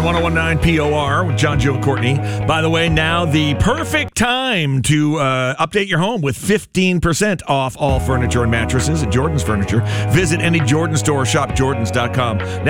1019 POR with John, Joe, and Courtney. By the way, now the perfect time to update your home with 15% off all furniture and mattresses at Jordan's Furniture. Visit any Jordan store or shopjordans.com.